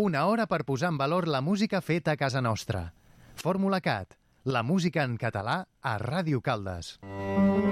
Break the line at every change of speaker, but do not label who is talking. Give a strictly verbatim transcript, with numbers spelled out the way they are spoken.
Una hora per posar en valor la música feta a casa nostra. Fórmula Cat, la música en català a Ràdio Caldes.